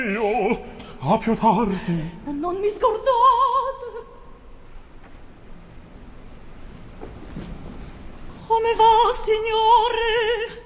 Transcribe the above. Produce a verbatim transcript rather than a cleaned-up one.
Io, a più tardi. Non mi scordate. Come va, signore?